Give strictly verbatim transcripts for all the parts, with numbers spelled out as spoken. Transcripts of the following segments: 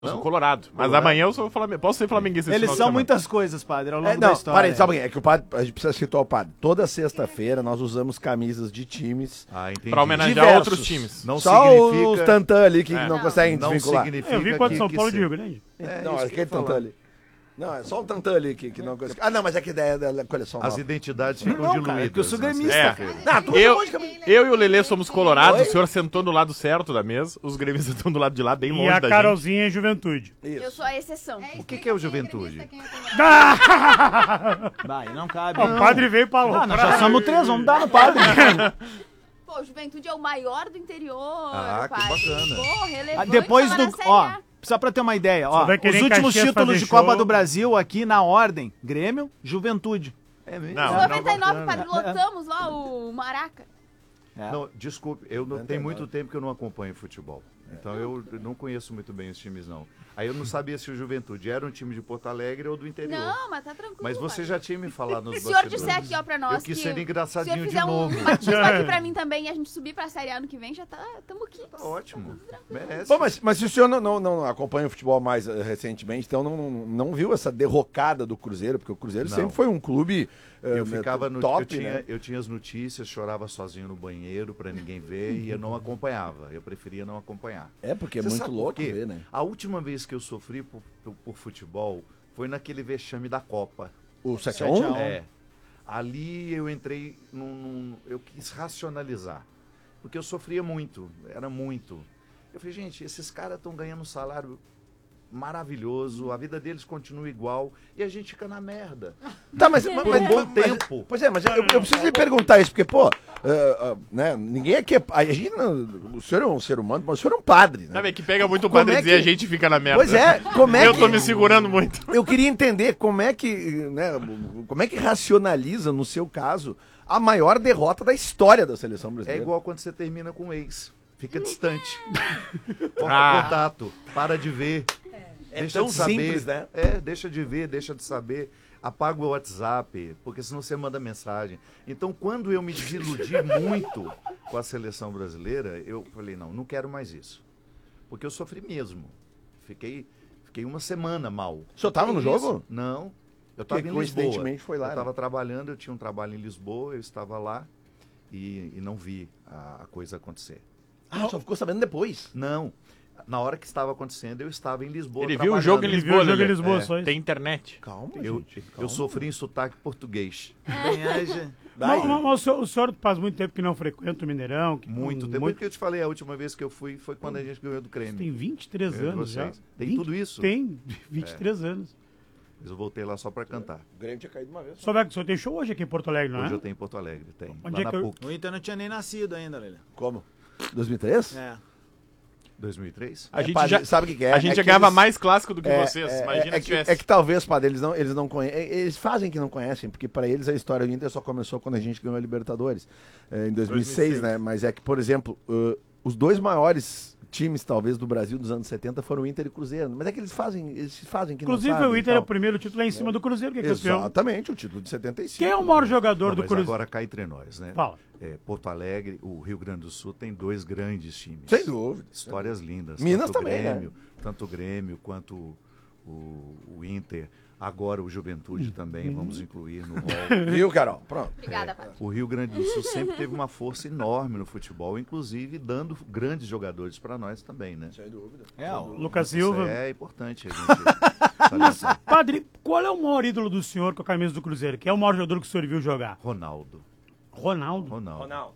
Eu sou colorado, mas colorado. Amanhã eu sou flamenguista. Posso ser flamenguista. Eles são muitas coisas, padre, ao longo é, não, da história. Parei, só um pouquinho, é que o padre, a gente precisa situar o padre. Toda sexta-feira nós usamos camisas de times. Ah, pra homenagear diversos. outros times. Não Só significa... os tantã ali que é. não, não conseguem não desvincular. Significa eu vi quanto São Paulo de Rio Grande. É, não, aquele tantã ali. Não, é só um tantã ali que, que não consegue. Ah, não, mas é que ideia da coleção. As nova. identidades ficam não, diluídas. Cara, é que eu sou gremista. É. Não, eu, eu e o Lelê somos colorados, Oi? o senhor sentou do lado certo da mesa, os gremistas estão do lado de lá, bem longe da gente. E a Carolzinha é Juventude. Isso. Eu sou a exceção. É o que, que é o Juventude? Vai, não cabe. O não. padre veio pra louco. Ah, nós já somos três, vamos dar no padre. Pô, Juventude é o maior do interior. Ah, padre. que bacana. Pô, relevante. Depois tá do... Ó, só pra ter uma ideia, ó, os últimos títulos de Copa show. do Brasil aqui na ordem, Grêmio, Juventude. É mesmo? Não, noventa e nove, padre, lotamos lá o Maraca. É. Não, desculpe, eu não, tem muito tempo que eu não acompanho futebol. Então eu não conheço muito bem os times, não. Aí eu não sabia se o Juventude era um time de Porto Alegre ou do interior. Não, mas tá tranquilo. Mas você já tinha me falado nos bastidores. Se o senhor disser aqui, ó, pra nós eu quis que ser engraçadinho de um novo. Um batismo aqui pra mim também e a gente subir pra Série A ano que vem, já tá, tamo aqui. Tá ótimo, merece. Bom, mas, mas se o senhor não, não, não acompanha o futebol mais uh, recentemente, então não, não, não viu essa derrocada do Cruzeiro, porque o Cruzeiro não. sempre foi um clube uh, eu ficava no top, eu tinha, né? eu tinha as notícias, chorava sozinho no banheiro pra ninguém ver e eu não acompanhava. Eu preferia não acompanhar. É, porque é Você muito louco ver, né? A última vez que eu sofri por, por, por futebol foi naquele vexame da Copa. O sete a um? É. Ali eu entrei num, num... Eu quis racionalizar. Porque eu sofria muito, era muito. Eu falei, gente, esses caras estão ganhando um salário maravilhoso, a vida deles continua igual e a gente fica na merda. Tá, mas... mas Por um bom mas, tempo. Mas, pois é, mas eu, eu preciso lhe perguntar isso, porque, pô, uh, uh, né, ninguém aqui é... A gente, o senhor é um ser humano, mas o senhor é um padre, né? Sabe, é que pega muito o padre é dizer a gente fica na merda. Pois é, como é eu que... tô me segurando muito. Eu queria entender como é que, né, como é que racionaliza, no seu caso, a maior derrota da história da seleção brasileira. É igual quando você termina com um ex. Fica distante. Corta Ah. contato, para de ver. É deixa tão de saber. simples, né? É, deixa de ver, deixa de saber. Apaga o WhatsApp, porque senão você manda mensagem. Então, quando eu me desiludi muito com a seleção brasileira, eu falei, não, não quero mais isso. Porque eu sofri mesmo. Fiquei, fiquei uma semana mal. O senhor estava no Isso? jogo? Não. Eu estava em Lisboa. Coincidentemente foi lá. Eu estava né? trabalhando, eu tinha um trabalho em Lisboa, eu estava lá e, e não vi a, a coisa acontecer. Ah, só ficou sabendo depois. Não. Na hora que estava acontecendo, eu estava em Lisboa. Ele viu o jogo em Ele Lisboa, viu o jogo em Lelê. Lisboa, É. só isso. Tem internet. Calma, Eu, gente. eu sofri em sotaque português. Banhaja. Mas, mas, mas o, senhor, o senhor faz muito tempo que não frequenta o Mineirão. Que, Muito tempo. Muito que eu te falei, a última vez que eu fui foi quando a gente ganhou do Creme. Tem vinte e três Ganhou de anos já. vocês. Tem vinte tudo isso? Tem, vinte e três anos. Mas eu voltei lá só pra cantar. O Grêmio tinha caído uma vez. Só vai que o senhor tem show hoje aqui em Porto Alegre, não Hoje é? eu tenho em Porto Alegre, tem. Onde lá é na que eu- PUC. O Inter não tinha nem nascido ainda, Lelê. Como? dois mil e três? É. dois mil e três? A É, gente padre, já, sabe o que que é? a gente É já que ganhava eles- mais clássico do que É, vocês. é, Imagina é, se que, tivesse. é que talvez, padre, eles não, eles não conhecem. Eles fazem que não conhecem, porque para eles a história do Inter só começou quando a gente ganhou a Libertadores, é, em dois mil e seis, né? Mas é que, por exemplo, uh, os dois maiores times, talvez, do Brasil dos anos setenta foram o Inter e o Cruzeiro. Mas é que eles fazem, eles fazem que Inclusive não sabem. o Inter e é tal. o primeiro título lá em cima do Cruzeiro, que é campeão. Exatamente, o título de setenta e cinco. Quem é o maior jogador Não, do mas Cruzeiro? agora cá entre nós, né? Fala. É, Porto Alegre, o Rio Grande do Sul tem dois grandes times. Sem dúvida. Histórias lindas. Minas tanto também, o né? Grêmio, Tanto o Grêmio quanto o, o Inter. Agora o Juventude também, vamos incluir no rol. Viu, Carol? Pronto. Obrigada, padre. O Rio Grande do Sul sempre teve uma força enorme no futebol, inclusive dando grandes jogadores para nós também, né? Sem dúvida. É, ó. Lucas Isso Silva. é importante a gente salientar. Padre, qual é o maior ídolo do senhor com a camisa do Cruzeiro? Quem é o maior jogador que o senhor viu jogar? Ronaldo. Ronaldo. Ronaldo. Ronaldo.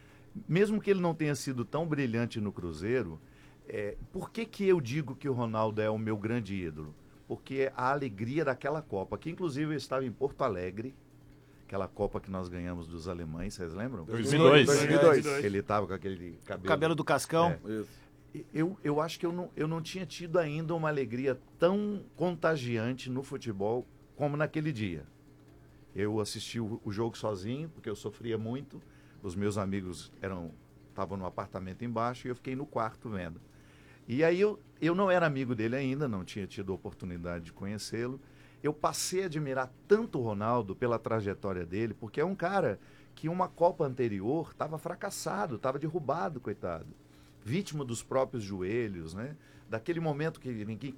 Mesmo que ele não tenha sido tão brilhante no Cruzeiro, é, por que que eu digo que o Ronaldo é o meu grande ídolo? Porque a alegria daquela Copa, que inclusive eu estava em Porto Alegre, aquela Copa que nós ganhamos dos alemães, vocês lembram? dois mil e dois. dois mil e dois. Ele estava com aquele cabelo... Cabelo do Cascão. É. Eu, eu acho que eu não, eu não tinha tido ainda uma alegria tão contagiante no futebol como naquele dia. Eu assisti o, o jogo sozinho, porque eu sofria muito. Os meus amigos eram estavam no apartamento embaixo e eu fiquei no quarto vendo. E aí eu, eu não era amigo dele ainda, não tinha tido a oportunidade de conhecê-lo. Eu passei a admirar tanto o Ronaldo pela trajetória dele, porque é um cara que uma Copa anterior estava fracassado, estava derrubado, coitado. vítima dos próprios joelhos, né? Daquele momento que ninguém